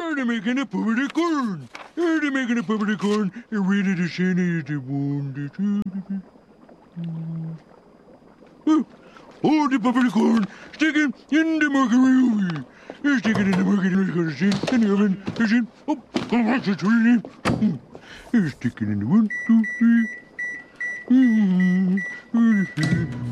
They're making a popcorn. They're making a popcorn. They're ready to send it to one. Oh, the popcorn. Stick it in the microwave. Stick it in the microwave. Gotta sit in the oven. Oh, that's a tree. Stick it in the 1, 2, 3.